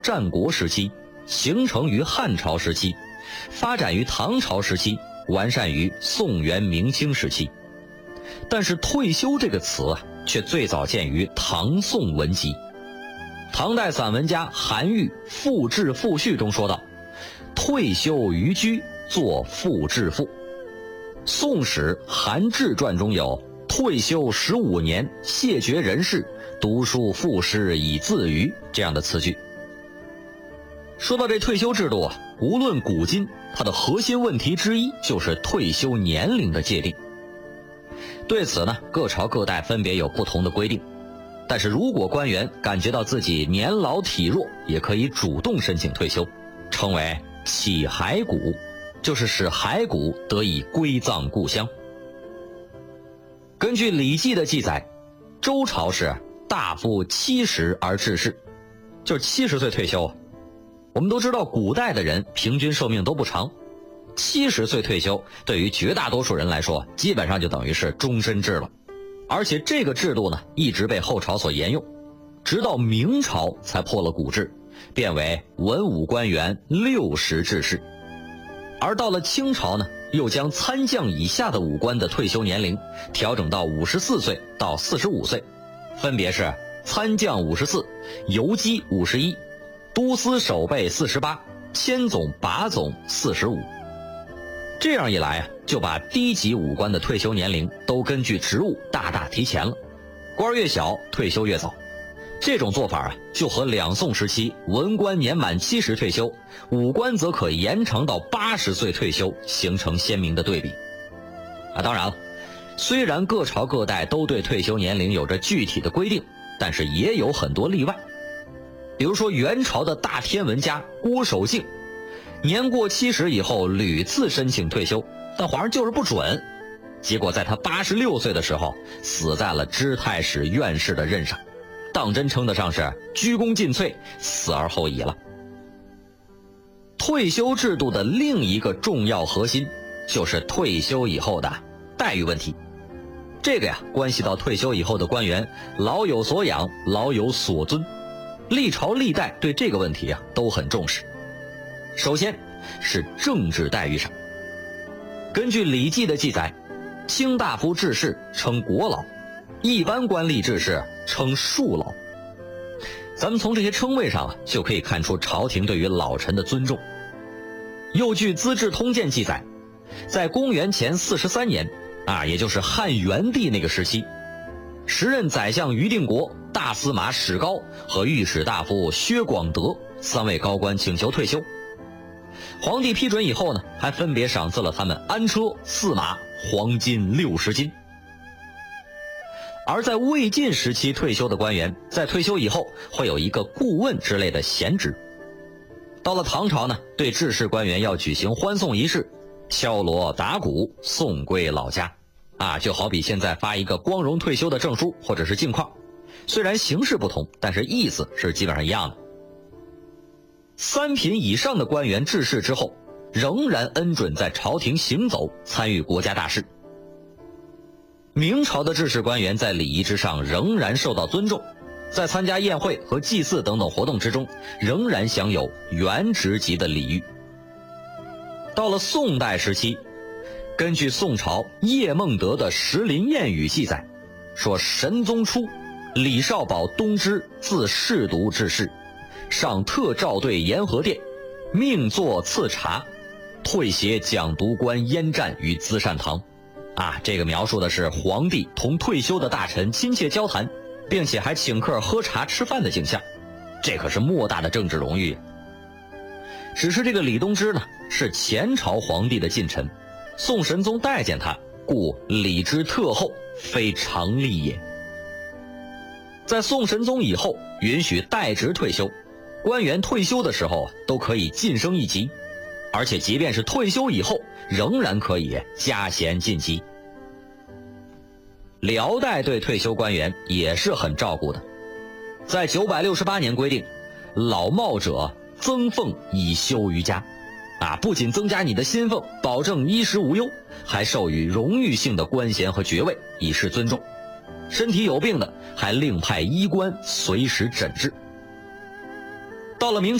战国时期，形成于汉朝时期，发展于唐朝时期，完善于宋元明清时期。但是退休这个词却最早见于唐宋文集。唐代散文家韩愈《赋志赋序》中说道：退休于居，作赋志赋。宋史韩志传中有退休15年，谢绝人世，读书赋诗以自娱这样的词句。说到这退休制度无论古今，它的核心问题之一就是退休年龄的界定。对此呢，各朝各代分别有不同的规定。但是如果官员感觉到自己年老体弱，也可以主动申请退休，称为起骸骨，就是使骸骨得以归葬故乡。根据《礼记》的记载，周朝是大夫70而致仕，就是70岁退休。我们都知道古代的人平均寿命都不长，70岁退休对于绝大多数人来说基本上就等于是终身制了。而且这个制度呢一直被后朝所沿用，直到明朝才破了古制，变为文武官员60致仕。而到了清朝呢，又将参将以下的武官的退休年龄调整到54岁到45岁，分别是参将54、游击51、都司守备48、千总、把总45。这样一来就把低级武官的退休年龄都根据职务大大提前了，官越小退休越早。这种做法就和两宋时期文官年满70退休，武官则可延长到80岁退休形成鲜明的对比。当然了，虽然各朝各代都对退休年龄有着具体的规定，但是也有很多例外。比如说元朝的大天文家郭守敬，年过70以后屡次申请退休，但皇上就是不准。结果在他86岁的时候死在了知太史院士的任上，当真称得上是鞠躬尽瘁，死而后已了。退休制度的另一个重要核心就是退休以后的待遇问题。这个关系到退休以后的官员老有所养，老有所尊。历朝历代对这个问题都很重视。首先是政治待遇上，根据《礼记》的记载，卿大夫致仕称国老，一般官吏致仕称庶老。咱们从这些称谓上就可以看出朝廷对于老臣的尊重。又据《资治通鉴》记载，在公元前43年也就是汉元帝那个时期，时任宰相于定国、大司马史高和御史大夫薛广德3位高官请求退休。皇帝批准以后呢，还分别赏赐了他们安车、驷马、黄金60斤。而在魏晋时期退休的官员，在退休以后会有一个顾问之类的闲职。到了唐朝呢，对致仕官员要举行欢送仪式，敲锣打鼓送归老家就好比现在发一个光荣退休的证书或者是镜框，虽然形式不同，但是意思是基本上一样的。3品以上的官员致仕之后，仍然恩准在朝廷行走，参与国家大事。明朝的致仕官员在礼仪之上仍然受到尊重，在参加宴会和祭祀等等活动之中，仍然享有原职级的礼遇。到了宋代时期，根据宋朝叶梦得的《石林谚语》记载，说神宗初，李少保东芝自侍读致仕，上特诏对延和殿，命作赐茶，退协讲读官燕战于资善堂。这个描述的是皇帝同退休的大臣亲切交谈，并且还请客喝茶吃饭的景象，这可是莫大的政治荣誉。只是这个李东芝呢，是前朝皇帝的近臣，宋神宗待见他，故礼之特厚，非常例也。在宋神宗以后，允许代职退休，官员退休的时候都可以晋升一级，而且即便是退休以后，仍然可以加衔晋级。辽代对退休官员也是很照顾的，在968年规定，老耄者增俸以休于家，不仅增加你的薪俸，保证衣食无忧，还授予荣誉性的官衔和爵位，以示尊重。身体有病的还另派医官随时诊治。 到了明